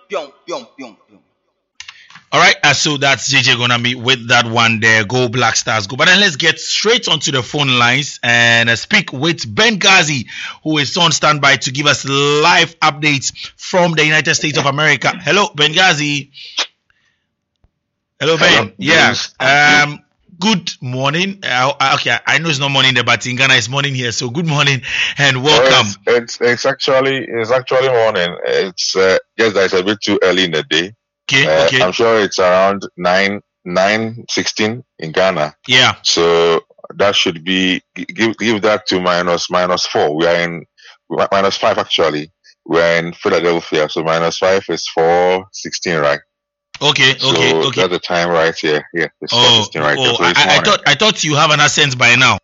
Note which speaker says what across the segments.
Speaker 1: Pyong, pyong, pyong, pyong.
Speaker 2: All right, so that's JJ gonna be with that one there. Go Black Stars, go. But then let's get straight onto the phone lines and speak with Ben Ghazi, who is on standby to give us live updates from the United States of America. Hello, Ben Ghazi. Hello, Ben. Yeah. Good morning. Okay, I know it's not morning there, but in Ghana it's morning here. So good morning and welcome.
Speaker 3: It's actually morning. It's yes, it's a bit too early in the day.
Speaker 2: Okay.
Speaker 3: I'm sure it's around 9:16 in Ghana.
Speaker 2: Yeah.
Speaker 3: So that should be give that to -4. We are in -5 actually. We're in Philadelphia, so -5 is 4:16, right?
Speaker 2: Okay.
Speaker 3: So that's the time right here. Yeah, it's 4:16 right here. So
Speaker 2: I thought you have an accent by now.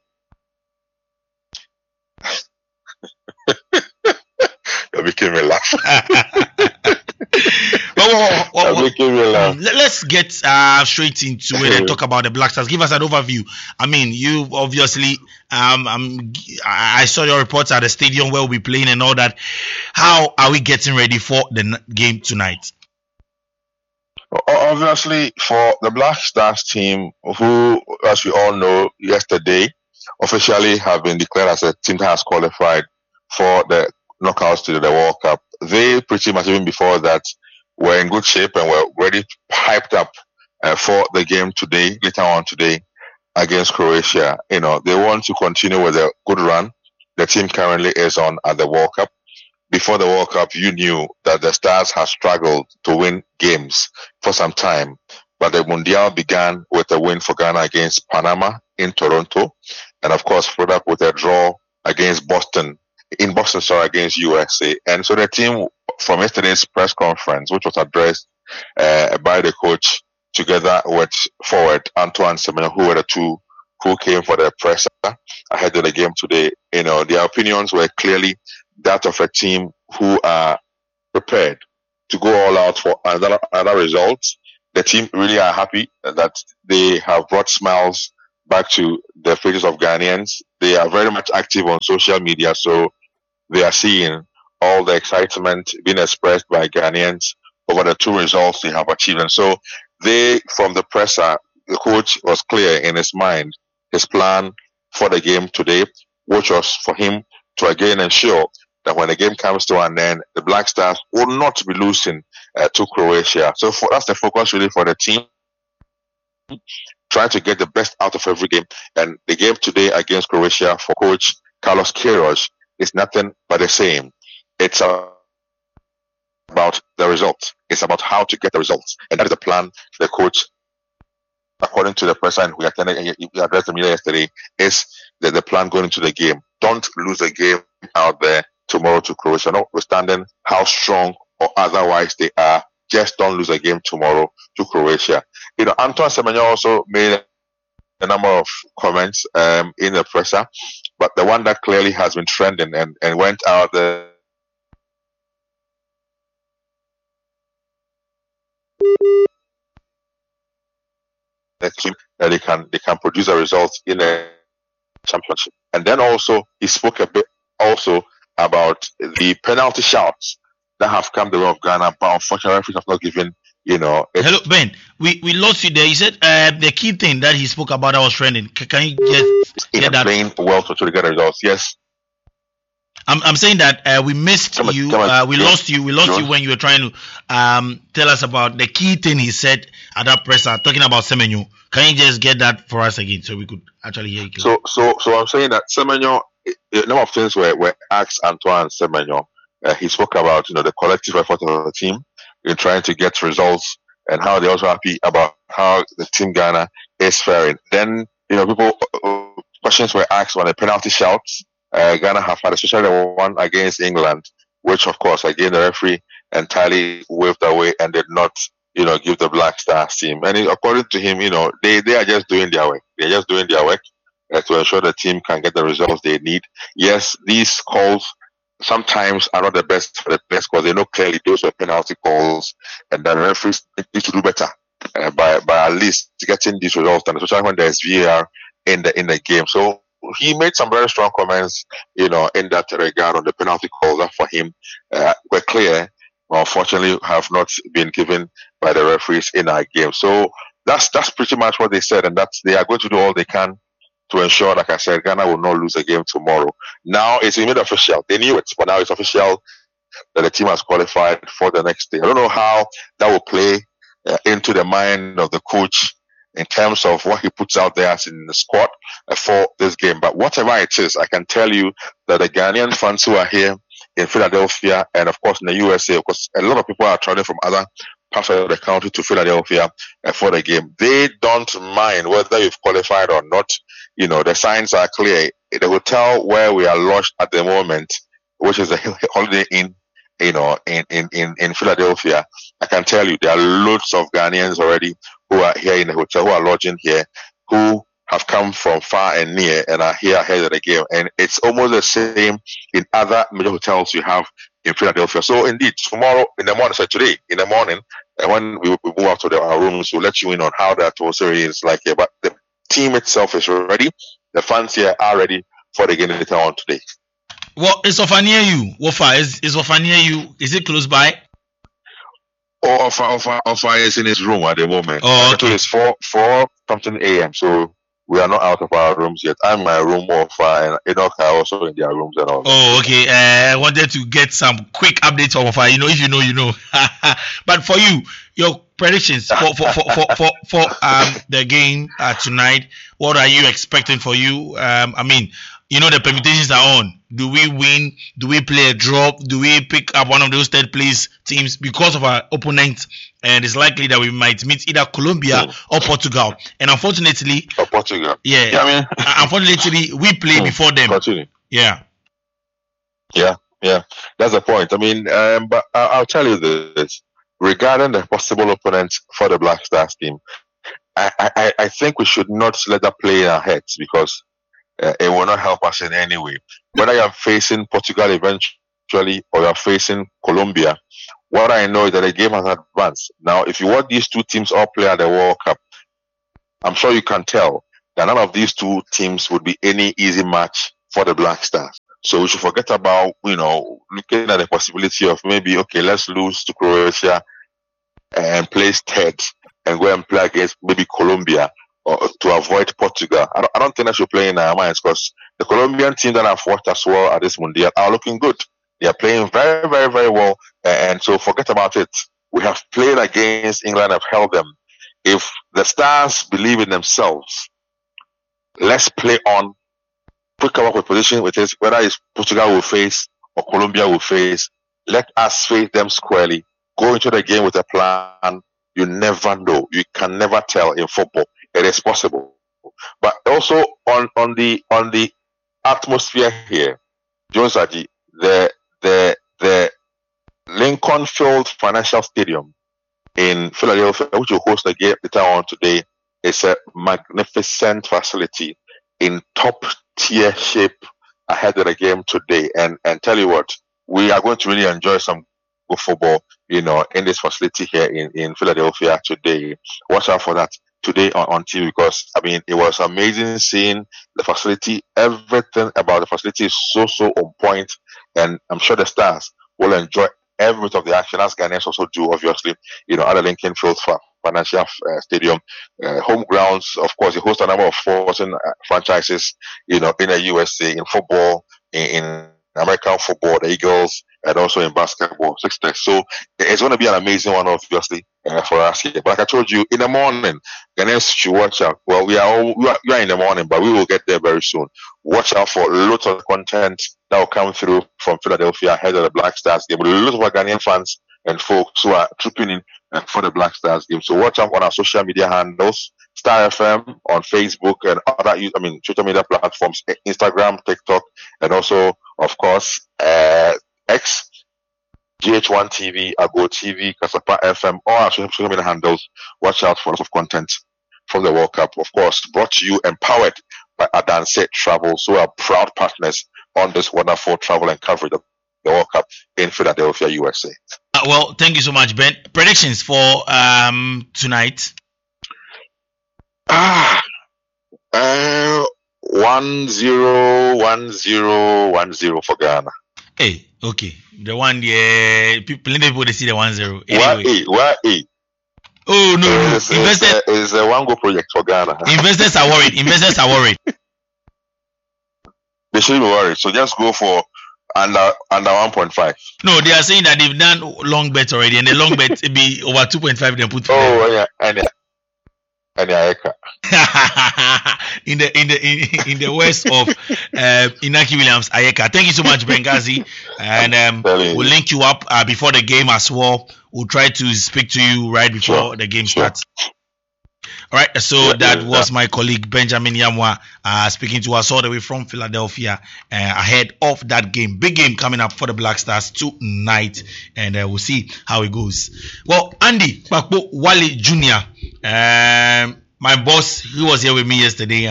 Speaker 3: You're making me laugh.
Speaker 2: Let's get straight into it and talk about the Black Stars. Give us an overview. I mean, you obviously, I saw your reports at the stadium where we'll be playing and all that. How are we getting ready for the game tonight?
Speaker 3: Obviously, for the Black Stars team, who, as we all know, yesterday officially have been declared as a team that has qualified for the knockouts to the World Cup. They pretty much, even before that, were in good shape and were already hyped up for the game today, later on today, against Croatia. You know, they want to continue with a good run the team currently is on at the World Cup. Before the World Cup, you knew that the Stars have struggled to win games for some time. But the Mundial began with a win for Ghana against Panama in Toronto. And of course, followed up with a draw against against USA. And so the team from yesterday's press conference, which was addressed by the coach together with forward Antoine Semenyo, who were the two who came for the presser ahead of the game today, you know, their opinions were clearly that of a team who are prepared to go all out for another result. The team really are happy that they have brought smiles back to the faces of Ghanaians. They are very much active on social media, so they are seeing all the excitement being expressed by Ghanaians over the two results they have achieved. And so they, from the presser, the coach was clear in his mind, his plan for the game today, which was for him to again ensure that when the game comes to an end, the Black Stars will not be losing to Croatia. So that's the focus really for the team, trying to get the best out of every game. And the game today against Croatia for coach Carlos Queiroz is nothing but the same. It's about the results. It's about how to get the results. And that is the plan the coach, according to the person who addressed the media yesterday, is the plan going into the game. Don't lose a game out there tomorrow to Croatia, notwithstanding how strong or otherwise they are. Just don't lose a game tomorrow to Croatia. You know, Antoine Semenyo also made a number of comments in the presser, but the one that clearly has been trending and went out there that they can produce a result in a championship. And then also he spoke a bit also about the penalty shouts that have come the way of Ghana, but unfortunately referees have not given, you know.
Speaker 2: Hello, Ben. We lost you there. You said the key thing that he spoke about that was trending. Can you get that?
Speaker 3: Playing well to get results. Yes.
Speaker 2: I'm saying that we missed you. We lost you. We lost you when you were trying to tell us about the key thing he said at that presser, talking about Semenyo. Can you just get that for us again so we could actually hear you?
Speaker 3: So I'm saying that Semenyo, a number of things were asked Antoine Semenyo. He spoke about, you know, the collective effort of the team in trying to get results and how they're also happy about how the team Ghana is faring. Then, you know, questions were asked on the penalty shouts. Ghana have had, especially the one against England, which of course again the referee entirely waved away and did not, you know, give the Black Stars team. And according to him, you know, they are just doing their work. They're just doing their work to ensure the team can get the results they need. Yes, these calls sometimes are not the best for the players because they know clearly those were penalty calls, and the referees need to do better by at least getting these results done, especially when there's VAR in the game. So he made some very strong comments, you know, in that regard on the penalty calls that for him were clear. unfortunately have not been given by the referees in our game. So that's pretty much what they said, and they are going to do all they can to ensure, like I said, Ghana will not lose a game tomorrow. Now it's made official. They knew it, but now it's official that the team has qualified for the next day. I don't know how that will play into the mind of the coach in terms of what he puts out there as in the squad for this game. But whatever it is, I can tell you that the Ghanaian fans who are here in Philadelphia and of course in the USA, because a lot of people are traveling from other parts of the country to Philadelphia for the game. They don't mind whether you've qualified or not. You know, the signs are clear. The hotel where we are lodged at the moment, which is a Holiday Inn, you know, in Philadelphia, I can tell you there are loads of Ghanaians already who are here in the hotel, who are lodging here, who have come from far and near and are here ahead of the game. And it's almost the same in other major hotels you have in Philadelphia. So indeed, tomorrow in the morning, so today in the morning, when we move out to our rooms, we'll let you in on how the atmosphere is like here. But the team itself is ready. The fans here are ready for the game later on today.
Speaker 2: Well, is Ofa near you? Wofa, is Ofa near you? Is it close by?
Speaker 3: Oh, Ofa is in his room at the moment.
Speaker 2: Oh, okay.
Speaker 3: It's 4 something a.m. So we are not out of our rooms yet. I'm in my room, Ofa, and Enoch are also in their rooms and all.
Speaker 2: Oh, okay. I wanted to get some quick updates from Ofa. You know, if you know, you know. But for you, your predictions for the game tonight. What are you expecting for you? I mean, you know the permutations are on. Do we win? Do we play a drop? Do we pick up one of those third place teams because of our opponent? And it's likely that we might meet either Colombia or Portugal. And unfortunately,
Speaker 3: Portugal.
Speaker 2: Yeah. I mean, unfortunately, we play before them.
Speaker 3: Continue.
Speaker 2: Yeah.
Speaker 3: That's the point. I mean, but I'll tell you this. Regarding the possible opponents for the Black Stars team, I think we should not let that play in our heads because it will not help us in any way. Whether you're facing Portugal eventually or you're facing Colombia, what I know is that the game has advanced. Now, if you watch these two teams all play at the World Cup, I'm sure you can tell that none of these two teams would be any easy match for the Black Stars. So we should forget about, looking at the possibility of maybe, okay, let's lose to Croatia and place third and go and play against maybe Colombia or to avoid Portugal. I don't think that should play in our minds because the Colombian team that I've watched as well at this Mundial are looking good. They are playing very, very, very well. And so forget about it. We have played against England, have held them. If the Stars believe in themselves, let's play on, come up with position with it, whether it's Portugal will face or Colombia will face. Let us face them squarely. Go into the game with a plan. You never know. You can never tell in football. It is possible. But also on the atmosphere here, Jones Aji, the Lincoln Field Financial Stadium in Philadelphia, which will host the game later on today, is a magnificent facility in top tier shape ahead of the game today. And tell you what, we are going to really enjoy some good football, in this facility here in Philadelphia today. Watch out for that today on TV because, I mean, it was amazing seeing the facility. Everything about the facility is so on point. And I'm sure the Stars will enjoy every bit of the action, as Ghanaians also do, obviously, at the Lincoln Field Financial Stadium. Home grounds, of course, it hosts a number of sporting franchises, in the USA, in football, in American football, the Eagles, and also in basketball, Sixers. So it's going to be an amazing one, obviously, for us here. But like I told you, in the morning, Ghanaians should watch out. Well, we are in the morning, but we will get there very soon. Watch out for lots of content that will come through from Philadelphia ahead of the Black Stars game. With a lot of our Ghanaian fans and folks who are trooping in for the Black Stars game. So watch out on our social media handles, Star FM on Facebook and other social media platforms, Instagram, TikTok, and also, of course, X, GH1 TV, Ago TV, Kasapa FM, all our social media handles. Watch out for lots of content from the World Cup. Of course, brought to you, empowered by Adanse Travels, who are proud partners on this wonderful travel and coverage of the World Cup in Philadelphia, USA.
Speaker 2: Well, thank you so much, Ben. Predictions for tonight?
Speaker 3: 1-0 for Ghana.
Speaker 2: Hey, okay. The one there, plenty people they see the 1-0.
Speaker 3: Why A?
Speaker 2: Oh no. Investors
Speaker 3: is a one goal project for Ghana.
Speaker 2: Investors are worried.
Speaker 3: They shouldn't be worried. So just go for under 1.5.
Speaker 2: No, they are saying that they've done long bet already, and the long bet will be over 2.5. They put.
Speaker 3: Oh yeah, and
Speaker 2: in the west of Inaki Williams Ayeka. Thank you so much, Benghazi, and we'll link you up before the game as well. We'll try to speak to you right before the game starts. All right, so that was my colleague Benjamin Yamwa speaking to us all the way from Philadelphia ahead of that game. Big game coming up for the Black Stars tonight, and we'll see how it goes. Well, Andy Bakpo Wale Jr., my boss, he was here with me yesterday,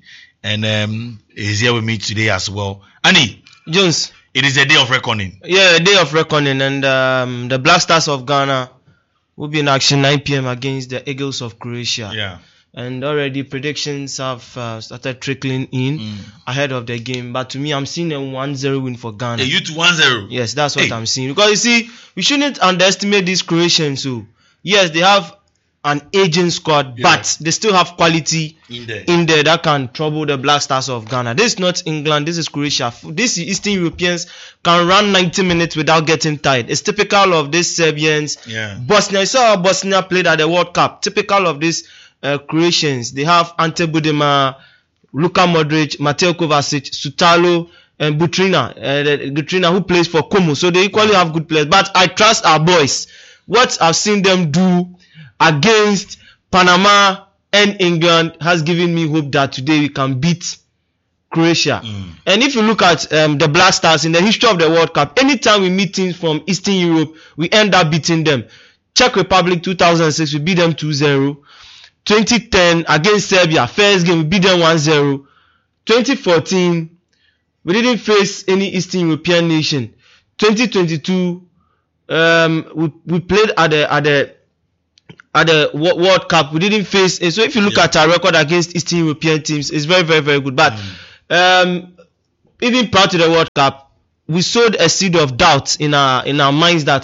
Speaker 2: and he's here with me today as well. Andy
Speaker 1: Jones,
Speaker 2: it is a day of reckoning.
Speaker 1: Yeah, a day of reckoning, and the Black Stars of Ghana will be in action 9 p.m. against the Eagles of Croatia.
Speaker 2: Yeah.
Speaker 1: And already predictions have started trickling in ahead of the game. But to me, I'm seeing a 1-0 win for Ghana.
Speaker 2: You to 1-0?
Speaker 1: Yes, that's what I'm seeing. Because you see, we shouldn't underestimate these Croatians. So, yes, they have an aging squad, but they still have quality in there that can trouble the Black Stars of Ghana. This is not England, this is Croatia. These Eastern Europeans can run 90 minutes without getting tired. It's typical of these Serbians. Bosnia, you saw how Bosnia played at the World Cup. Typical of these Croatians. They have Ante Budimir, Luka Modric, Mateo Kovacic, Sutalo, and Butrina, who plays for Como. So they equally have good players. But I trust our boys. What I've seen them do against Panama and England has given me hope that today we can beat Croatia. And if you look at the Black Stars in the history of the World Cup, anytime we meet teams from Eastern Europe, we end up beating them. Czech Republic 2006, we beat them 2-0. 2010 against Serbia, first game we beat them 1-0. 2014, we didn't face any Eastern European nation. 2022, we played at the World Cup. We didn't face. So if you look at our record against Eastern European teams, it's very, very, very good. But even prior to the World Cup, we sowed a seed of doubt in our minds that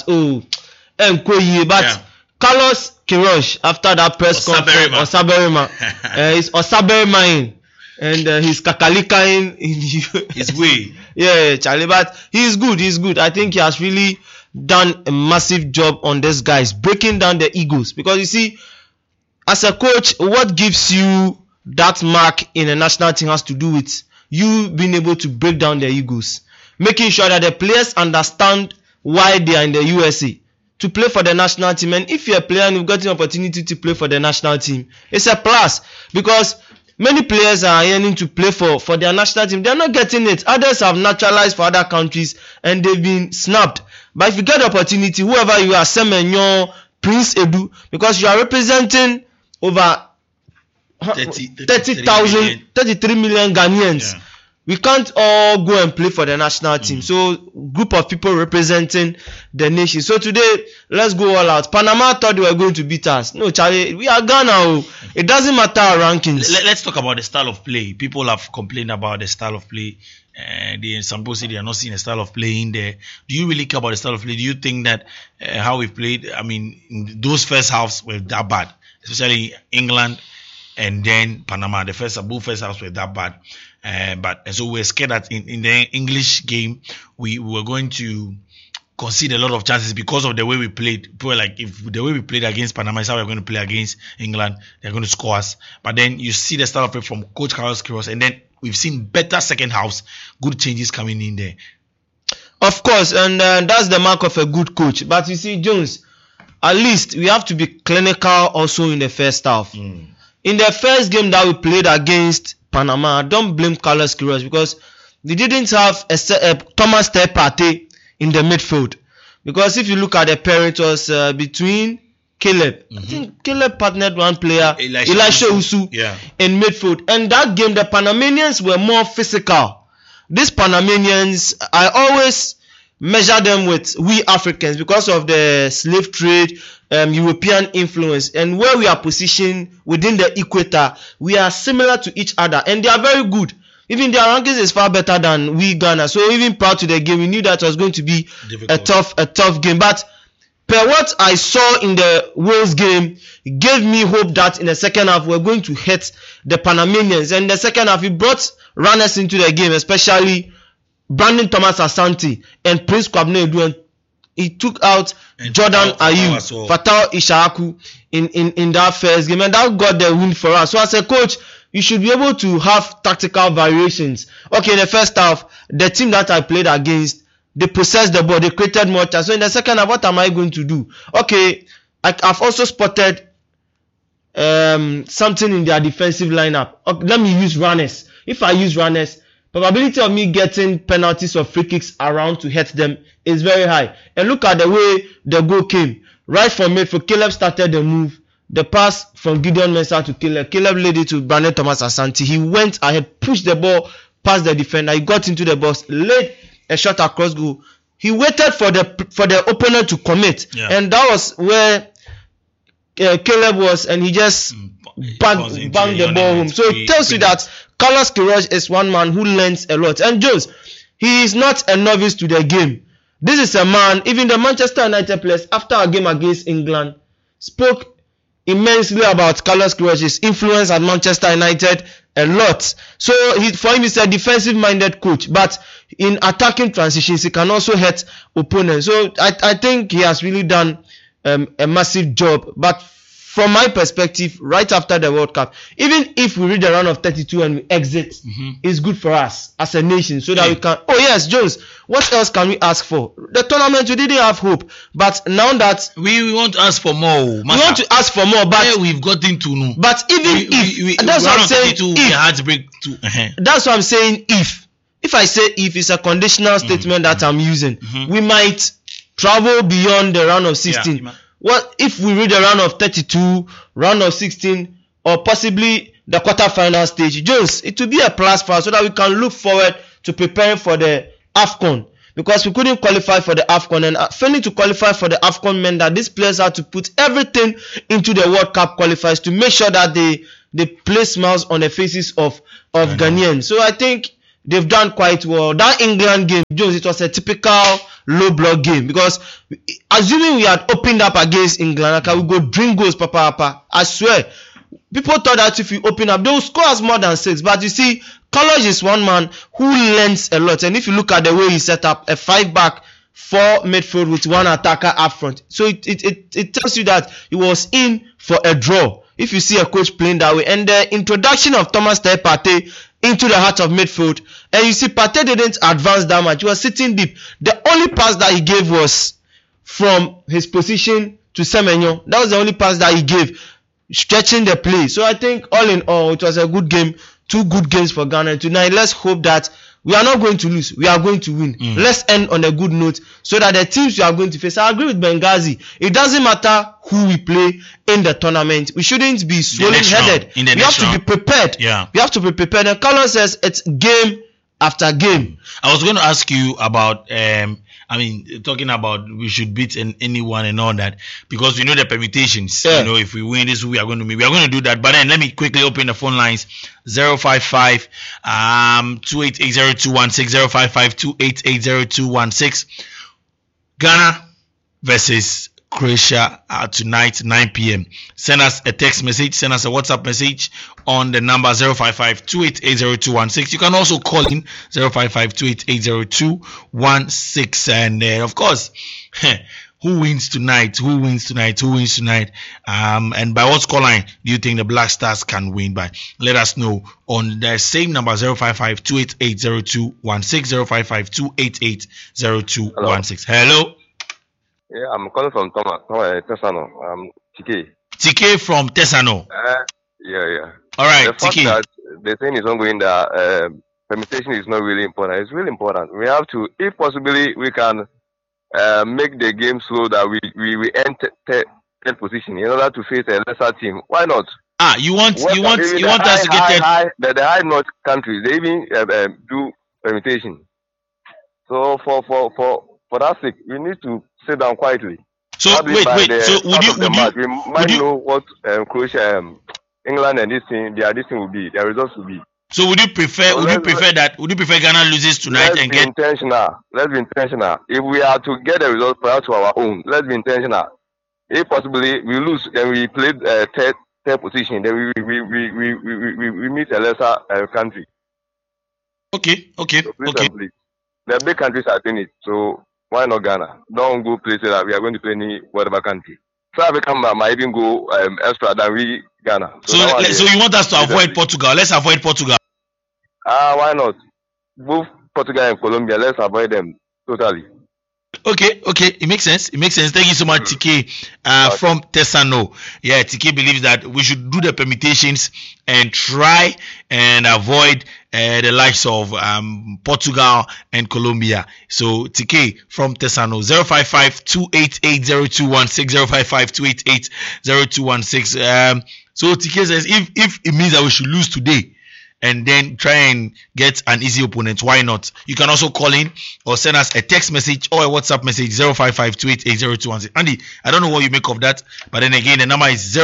Speaker 1: Carlos Queiroz, after that press conference, is Osaberima, and he's kakalikaing in
Speaker 2: his way.
Speaker 1: Yeah, Charlie, but he's good. I think he has really done a massive job on these guys, breaking down the egos. Because you see, as a coach, what gives you that mark in a national team has to do with you being able to break down their egos, making sure that the players understand why they are in the USA to play for the national team. And if you're a player and you've got an opportunity to play for the national team, it's a plus, because many players are yearning to play for their national team. They're not getting it. Others have naturalized for other countries and they've been snapped. But if you get the opportunity, whoever you are, Semenyo, Prince Edu, because you are representing over 33 million Ghanaians. Yeah. We can't all go and play for the national team. So, group of people representing the nation. So today, let's go all out. Panama thought they were going to beat us. No, Charlie, we are Ghana. It doesn't matter our rankings.
Speaker 2: Let's talk about the style of play. People have complained about the style of play. Some people say they are not seeing a style of play in there. Do you really care about the style of play? Do you think that how we played, in those first halves were that bad? Especially England and then Panama. Both first halves were that bad. But so we're scared that in the English game, we were going to concede a lot of chances because of the way we played. People were like, if the way we played against Panama is how we're going to play against England, they're going to score us. But then you see the style of play from Coach Carlos Queiroz, and then we've seen better second halves, good changes coming in there.
Speaker 1: Of course, and that's the mark of a good coach. But you see, Jones, at least we have to be clinical also in the first half. In the first game that we played against Panama, don't blame Carlos Queiroz, because they didn't have a Thomas Partey in the midfield. Because if you look at the pair, it was between Caleb. I think Caleb partnered one player, Elisha Usu, in midfield. And that game, the Panamanians were more physical. These Panamanians, I always measure them with we Africans because of the slave trade, European influence, and where we are positioned within the equator, we are similar to each other, and they are very good. Even their rankings is far better than we Ghana. So even prior to the game, we knew that it was going to be difficult. a tough game. But per what I saw in the Wales game, it gave me hope that in the second half we're going to hit the Panamanians. And in the second half, we brought runners into the game, especially Brandon Thomas Asante and Prince Kwabena Edu, and he took out Jordan Ayew, Fatal Ishaku in that first game, and that got the win for us. So as a coach, you should be able to have tactical variations. Okay, in the first half, the team that I played against, they possessed the ball, they created more chances. So in the second half, what am I going to do? Okay, I've also spotted something in their defensive lineup. Okay, let me use runners. If I use runners, probability of me getting penalties or free kicks around to hit them is very high. And look at the way the goal came. Right from midfield, Caleb started the move. The pass from Gideon Mensah to Caleb. Caleb laid it to Brandon Thomas Asante. He went ahead, pushed the ball past the defender. He got into the box, laid a shot across goal. He waited for the opponent to commit. Yeah. And that was where Caleb was, and he just banged the ball home. So it tells you that Carlos Queiroz is one man who learns a lot. And Jones, he is not a novice to the game. This is a man, even the Manchester United players, after a game against England, spoke immensely about Carlos Queiroz's influence at Manchester United a lot. So for him, he's a defensive-minded coach, but in attacking transitions, he can also hurt opponents. So I think he has really done a massive job. But from my perspective, right after the World Cup, even if we reach the round of 32 and we exit, it's good for us as a nation, so that we can. Oh yes, Jones, what else can we ask for? The tournament, we didn't have hope, but now that
Speaker 2: we want to ask for more,
Speaker 1: we want to ask for more, but
Speaker 2: we've gotten to know.
Speaker 1: But even if that's what I'm saying, that's what I'm saying. If I say if, it's a conditional statement that I'm using. We might travel beyond the round of 16. Yeah. What if we reach the round of 32, round of 16, or possibly the quarterfinal stage? Jones, it will be a plus for us so that we can look forward to preparing for the AFCON, because we couldn't qualify for the AFCON, and failing to qualify for the AFCON meant that these players had to put everything into the World Cup qualifiers to make sure that they place smiles on the faces of Ghanaians. So I think they've done quite well. That England game, Jones, it was a typical low block game, because assuming we had opened up against England, we go drink goals, papa. I swear, people thought that if we open up, they will score us more than 6. But you see, Carlos is one man who learns a lot. And if you look at the way he set up a 5-back, 4 midfield with 1 attacker up front, so it tells you that he was in for a draw. If you see a coach playing that way, and the introduction of Thomas Partey into the heart of midfield, and you see Partey didn't advance that much. He was sitting deep. The only pass that he gave was from his position to Semenyo. That was the only pass that he gave, stretching the play. So I think all in all, it was a good game. 2 good games for Ghana tonight. Let's hope that we are not going to lose. We are going to win. Let's end on a good note so that the teams we are going to face, I agree with Benghazi, it doesn't matter who we play in the tournament. We shouldn't be swollen-headed. We have to be prepared.
Speaker 2: Yeah.
Speaker 1: We have to be prepared. And Carlos says it's game after game.
Speaker 2: I was going to ask you about, talking about we should beat anyone and all that, because we know the permutations. Yeah. You know, if we win this, we are going to do that. But then let me quickly open the phone lines. 055 2880216 055 2880216. Ghana versus Croatia tonight 9 p.m. Send us a text message, send us a WhatsApp message on the number 055 2880216. You can also call in 055 2880216. And of course, who wins tonight? And by what scoreline do you think the Black Stars can win by? Let us know on the same number 055 2880216 055 2880216. Hello.
Speaker 4: Yeah, I'm calling from Tesano.
Speaker 2: TK from Tesano.
Speaker 4: Yeah.
Speaker 2: All right,
Speaker 4: the fact that the thing is ongoing, that permutation is not really important. It's really important. We have to, if possibly, we can make the game so that we enter third position in order to face a lesser team. Why not?
Speaker 2: You want us to get
Speaker 4: the high north countries, they even do permutation. So for that sake, we need to sit down quietly.
Speaker 2: So wait. So would you
Speaker 4: know what Croatia, England, and this thing will be? Their results will be.
Speaker 2: So would you prefer Ghana loses tonight and get
Speaker 4: intentional? Let's be intentional. If we are to get a result prior to our own, let's be intentional. If possibly we lose, then we play third position. Then we meet a lesser country.
Speaker 2: Okay.
Speaker 4: So please. The big countries are doing it, so why not Ghana? Don't go places that we are going to play any whatever country. South Africa might even go extra than we Ghana.
Speaker 2: So you want us to avoid Portugal? Let's avoid Portugal.
Speaker 4: Why not? Both Portugal and Colombia, let's avoid them totally.
Speaker 2: Okay, it makes sense. Thank you so much, TK. From Tesano. Yeah, TK believes that we should do the permutations and try and avoid the likes of Portugal and Colombia. So TK from Tesano, 055-288-0216, 055-288-0216. So TK says if it means that we should lose today and then try and get an easy opponent, why not? You can also call in or send us a text message or a WhatsApp message, 055-288-0216. Andy, I don't know what you make of that, but then again, the number is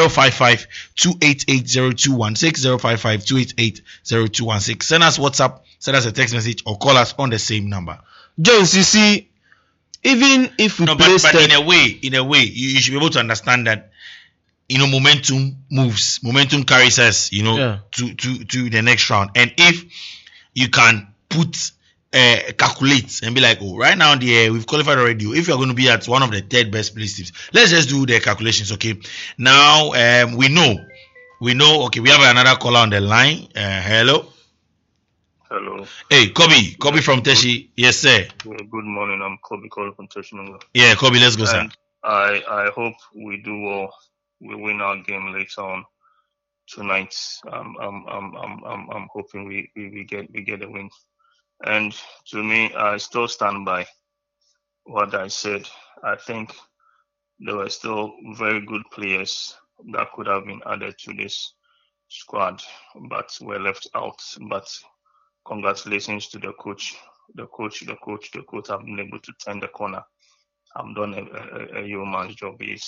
Speaker 2: 055-288-0216, 055-288-0216. Send us WhatsApp, send us a text message, or call us on the same number.
Speaker 1: Jones, you see, even if we
Speaker 2: but in a way, you should be able to understand that, momentum moves, momentum carries us, to the next round. And if you can calculate and be like, oh, right now we've qualified already. If you're going to be at one of the third best place teams, let's just do the calculations, okay? Now we know. Okay, we have another caller on the line. Hello. Hey, Kobe from Teshi. Yes, sir.
Speaker 5: Good morning. I'm Kobe calling from Teshi.
Speaker 2: Yeah, Kobe, let's go, sir.
Speaker 5: I hope we do well. We win our game later on tonight. I'm hoping we get a win. And to me, I still stand by what I said. I think there were still very good players that could have been added to this squad, but were left out. But congratulations to the coach. The coach have been able to turn the corner. I've done a yeoman's job. He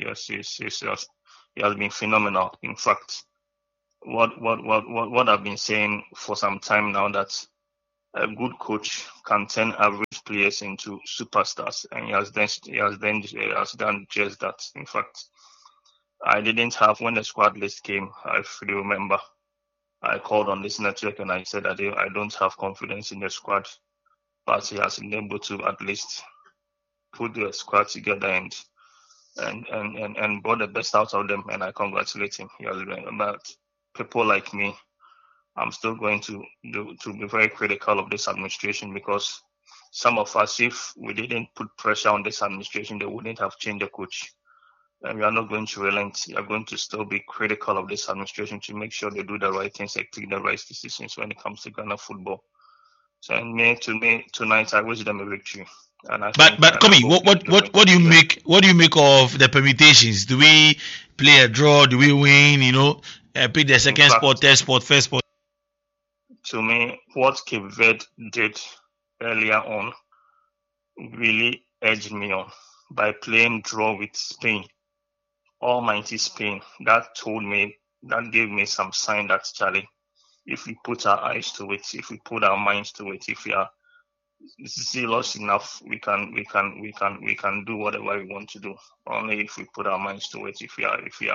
Speaker 5: has been phenomenal. In fact, what I've been saying for some time now, that a good coach can turn average players into superstars, and he has done just that. In fact, I didn't have, when the squad list came, I fully remember, I called on this network and I said that I don't have confidence in the squad, but he has been able to at least put the squad together and brought the best out of them, and I congratulate him. But people like me, I'm still going to be very critical of this administration, because some of us, if we didn't put pressure on this administration, they wouldn't have changed the coach. And we are not going to relent. We are going to still be critical of this administration to make sure they do the right things, they take the right decisions when it comes to Ghana football. So, to me, tonight, I wish them a victory.
Speaker 2: But Kobe, what do you make of the permutations? Do we play a draw? Do we win? Pick the second spot, third spot, first spot.
Speaker 5: To me, what Cape Verde did earlier on really edged me on by playing draw with Spain, almighty Spain. That gave me some sign that, Charlie, if we put our eyes to it, if we put our minds to it, if we are zealous enough, we can do whatever we want to do. Only if we put our minds to it, if we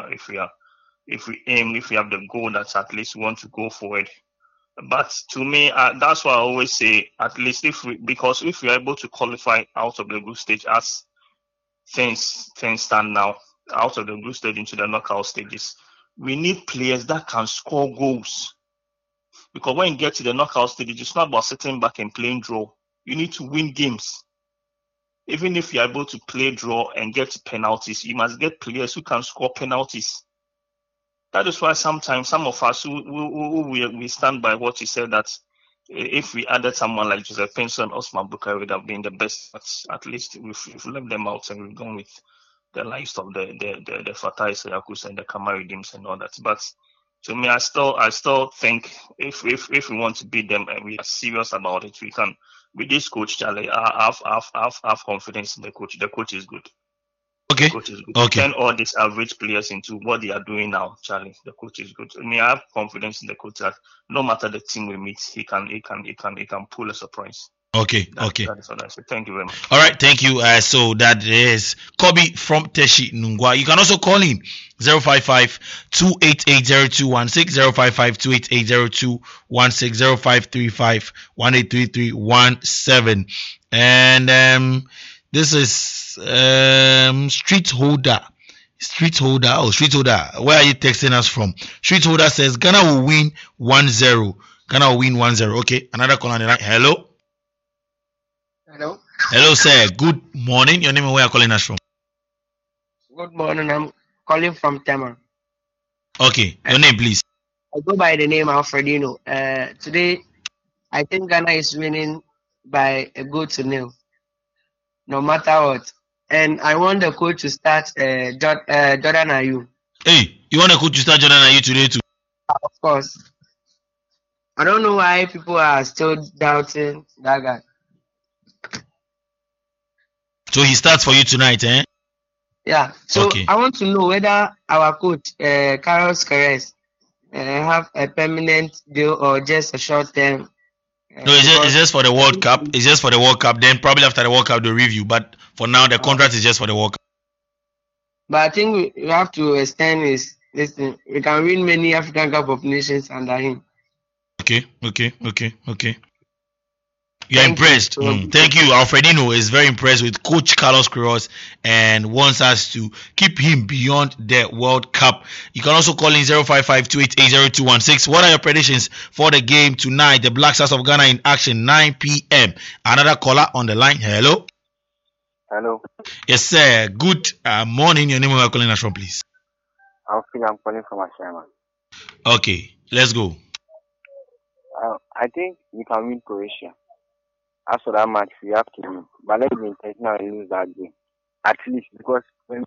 Speaker 5: aim, if we have the goal that at least we want to go forward. But to me, that's why I always say, at least because if we are able to qualify out of the group stage as things stand now, out of the group stage into the knockout stages, we need players that can score goals. Because when you get to the knockout stage, it's not about sitting back and playing draw. You need to win games. Even if you're able to play draw and get penalties, you must get players who can score penalties. That is why sometimes some of us we stand by what you said, that if we added someone like Joseph Pinson, Osman Bukari would have been the best. At least we've left them out and we've gone with the likes of the Fatai Sayakus and the Kamari Dims and all that. But to me, I still think if we want to beat them and we are serious about it, we can. With this coach, Charlie, I have confidence in the coach. The coach is good.
Speaker 2: Okay.
Speaker 5: The coach is good.
Speaker 2: Okay.
Speaker 5: Turn all these average players into what they are doing now, Charlie. The coach is good. I mean, I have confidence in the coach that no matter the team we meet, he can pull a surprise.
Speaker 2: Okay.
Speaker 5: That is what I say. Thank you very much.
Speaker 2: All right, thank you. So that is Kobe from Teshi Nungwa. You can also call him 055-288-0216, 055-288-0216, 0535-1833-17. And this is Street Holder. Where are you texting us from? Street Holder says Ghana will win 1-0. Okay, another call on the line. Hello, sir. Good morning. Your name and where are you calling us from?
Speaker 6: Good morning. I'm calling from Tema.
Speaker 2: Okay, your name, please.
Speaker 6: I go by the name Alfredino. Today, I think Ghana is winning by a goal to nil, no matter what. And I want the coach to start Jordan Ayew.
Speaker 2: Hey, you want the coach to start Jordan Ayew today too?
Speaker 6: Of course. I don't know why people are still doubting that guy.
Speaker 2: So he starts for you tonight, eh?
Speaker 6: Yeah. So
Speaker 2: Okay.
Speaker 6: I want to know whether our coach, Carlos Queiroz, have a permanent deal or just a short term.
Speaker 2: No, it's just for the World Cup. It's just for the World Cup. Then probably after the World Cup they'll review. But for now, the contract is just for the World Cup.
Speaker 6: But I think we have to extend his listen. We can win many African Cup of Nations under him.
Speaker 2: Okay. You're impressed. Thank you. Alfredino is very impressed with Coach Carlos Queiroz and wants us to keep him beyond the World Cup. You can also call in 055-288-0216. What are your predictions for the game tonight? The Black Stars of Ghana in action, 9 p.m. Another caller on the line. Hello. Yes, sir. Good morning. Your name and where are you calling us from, please?
Speaker 7: I'm calling from Ashama.
Speaker 2: Okay, let's go.
Speaker 7: I think we can win Croatia. After that match, we have to win. But let's be intentional and lose that game. At least, because when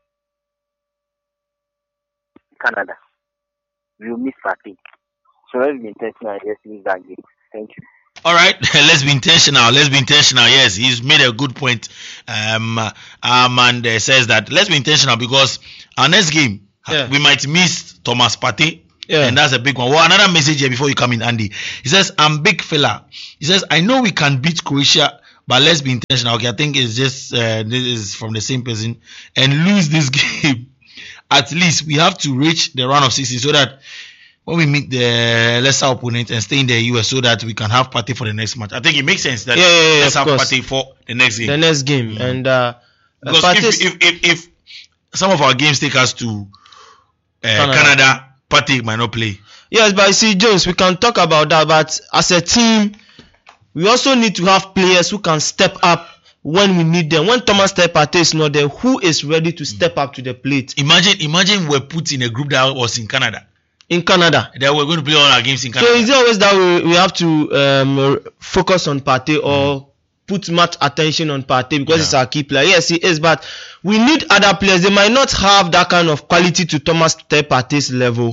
Speaker 7: Canada, we will miss fatigue. So let's be intentional and just lose that game. Thank you.
Speaker 2: All right, let's be intentional. Yes, he's made a good point. And says that let's be intentional because our next game, we might miss Thomas Partey. Yeah. And that's a big one. Well, another message here before you come in, Andy. He says, I'm big fella. He says, I know we can beat Croatia, but let's be intentional. Okay, I think it's just, this is from the same person. And lose this game. At least we have to reach the round of 16 so that when we meet the lesser opponent and stay in the US so that we can have Partey for the next match. I think it makes sense that let's have Partey for the next game.
Speaker 1: Mm-hmm. And
Speaker 2: because if some of our games take us to Canada, Partey might not play.
Speaker 1: Yes, but you see, Jones, we can talk about that. But as a team, we also need to have players who can step up when we need them. When Thomas Partey is not there, who is ready to step up to the plate?
Speaker 2: Imagine we're put in a group that was in Canada.
Speaker 1: That
Speaker 2: we're going to play all our games in Canada.
Speaker 1: So is it always that we have to focus on Partey or put much attention on Partey because it's our key player? Yes, he is, but we need other players. They might not have that kind of quality to Thomas Partey's level,